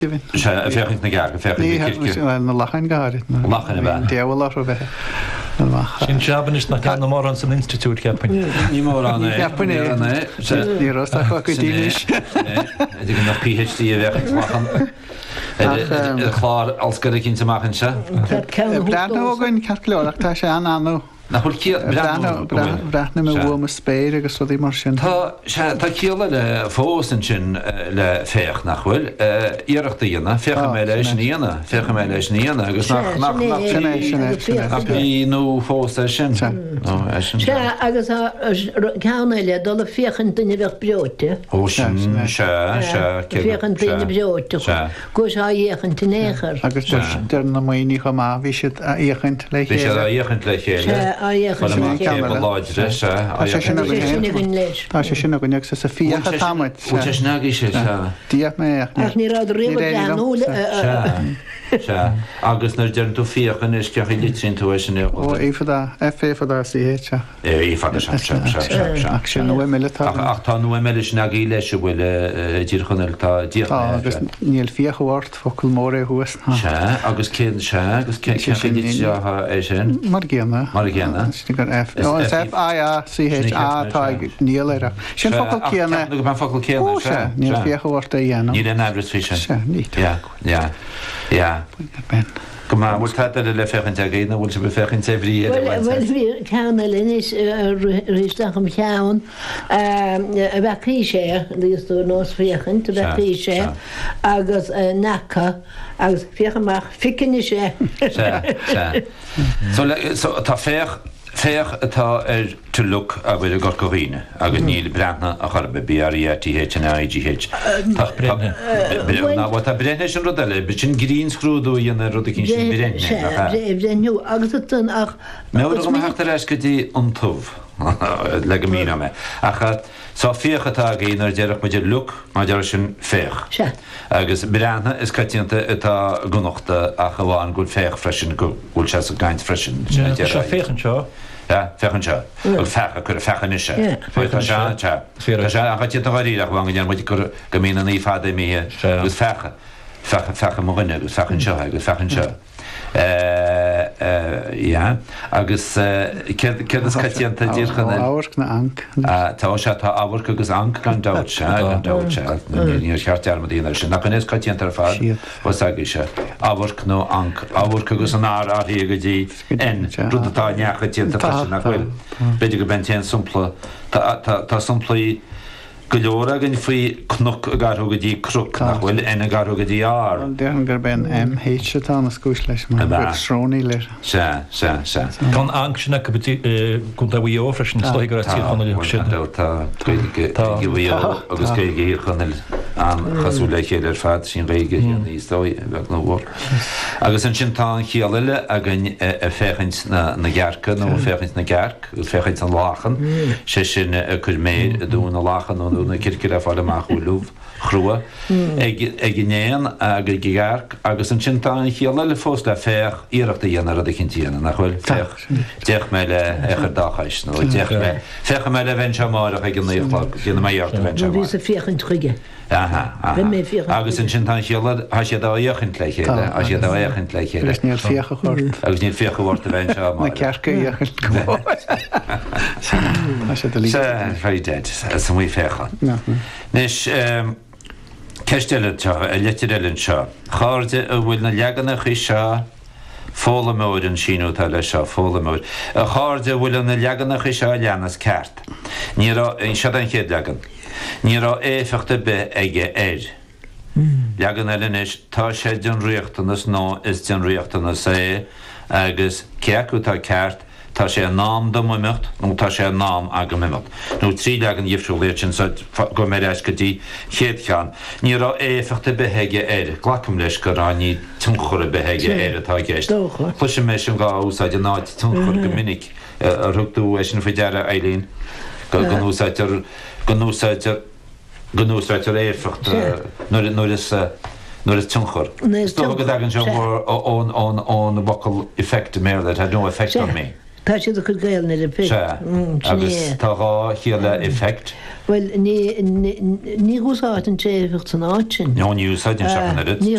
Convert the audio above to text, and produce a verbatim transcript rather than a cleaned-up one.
Fechint na gar Ní na lachan gáir Lachan a bheith. Déhfuil ar bheith. Sin seaban is na gan mór an san institút ceappain. Ní mór an é. Ceappain é. Ní rasta chu go dínis. Ydy gyda PhD a bheith lachan. Chlár als gyda cyn tymachyn se. Bradna ógain carcleorach tá sé an anú. Na hwyl ciad Bradna me bhua mas spéir agus rudí mar sin. Tá ciala le fós an sin le fech nach hwyl. Iarachta dhéana, fecha me leis níana, fecha me leis níana, agus nach nach nach bí nó fós a sin. Se agus ceanna le dul a fechan duine bheith breote. Ó sin, se, se. Fechan duine breote. Gos a dhéchan tin échar. Agus der na maoí chu má bhí siad a dhéchant le Bhí siad a dhéchant le chéile. Tá sé sin go neag sa fiacha tamid. Bú sé nagí sé se. Díach mé Ach ní rád riomh ganúla. Se. Agus nar dearn tú fiachan is ceach i litrin tú sin é. Ó éfada, éfada sí héte. É éfada se, se, se, se. Ach sin nó eile tá. Ach tá nó eile sin nagí leis se bhfuil díorchanil tá díorchanil. Agus níl fiacha bhart focail mór é huas. Se, agus cén se, agus cén ceach i litrin é sin. Mar géana. Mar géana. F F I A C H A tá níl éire. Sin focail céana. Nú go ban focail céana se. Níl fiacha bhart é dhéanam. Níl an abras fi sin. Se, nít. Ja, ja, ja. Go má bhfuil tá le fechan te gaine bhfuil se be fechan te bhrí. Well bhí ceanna linis ríisteach am cheann a bheith críise líos tú nás fiochan a bheith críise agus nacha agus fiochamach ficine sé. So tá fech Fech atá ar tú look a bhfuil a gorcoríine agus níl brena a chur be B R E T H and I G H. Tá brenne. Na bhá tá brenne sin rud eile, be sin grín scrúdú dhéana rud a cinn sin brenne. Brennú agus tún ach. Méhar go heachtar eis go dtí an tumh le go mína me. Achat Tá fiochatá géanaar dearach muidir look má dear sin fech. Agus brena is caitianta atá gunachta a bháin gúil fech freisin go bhfuil se a gaiint freisin. Se fechan seo? Ja, fechan seo. Bhfuil fecha chu a fechan is se. Fuirtá se te. Se a chaitianta bhaíach bhain dear muidir chu go mína í fada mí gus fecha. Fecha fecha mhaine agus fechan seo agus fechan seo. Ja, agus céad is caitianta díorchanna. Ábhar na anc. Tá se tá ábhar agus anc gan dát se gan dát se. Níor chearttear dtíanaar sin. Nach is caitianta ar fad was agé se. Ábhar nó anc. Ábhar agus an ár áí go dtí in rudatá neacha tíanta nach bhfuil. Beidir go ben téan sumpla tá sumplaí go leor agin faoi cnoc a garthú go dtí cruc nach bhfuil ina garthú go dtí ár. Dean gur ben M H atá na scúis leis mar srónaí leis. Se, se, se. Tá ang sinna go gúnta bhí ófra sin stoi go tí chunil sin. Tá tá bhí agus cé hir chunil an chasú le chéad ar fad sin réige níos dói bheith nó bhór. Agus an sin tá an chiaile a gan féchaint na gearcha nó féchaint na gearc, gus féchaint an láchan, sé sin chur méid a dún na láchan nó na circir a fáil amach úlúh chrua. Ag gnéan a go gearc agus an sin tá an chiaile le fós le fech íireachta dhéanaar a cintíana nach bhfuil fech deach mé le echar dáchais nó fecha mé le bhain seáach ag gníomh gina maiart a bhain seáach. Bhí sa fechan chuige. Agus an sin tá siad a siad á dhéochaint le chéile a siad á dhéochaint le chéile. Agus níl fiocha chóirt. Agus níl fiocha bhairt a bhain seáach. Na cearca dhéochaint go bhfuil. Se very dead, san mhuí fecha. Nis ceisteileann seo, a leitireileann seo. Cháirde a bhfuil na leaganna chu seo fóla mór an sinú tá le seo fóla mór. A cháirde bhfuil na leaganna chu seo leanas ceart. Ní an sead an chéad leagan. Ní rá éfachta be aige air. Leagan eilenis tá sé den riachtanas nó is den riachtanas é agus ceacu tá ceart tá sé nám do muimecht nó tá sé nám aga mimecht. Nó trí leagan dhíomhsú léir sin go mé eis go dtí chéad chean. Ní rá éfachta be aige air. Glacum leis go rá ní tunchura be aige air atá gceist. Chluise mé sin gá úsáid an náid tunchur go minic a rugtú é sin fa deara Eileen go úsáidir Gnúsáidir gnúsáidir éfacht nuair is tunchur. Sto go dagan seo mór ón ón ón vocal effect mér that had no effect on me. Tá si a chu gail na le pe. agus tá chéile effect. Well ní gúsáit an téhcht an áin. No, níúsáid an seachna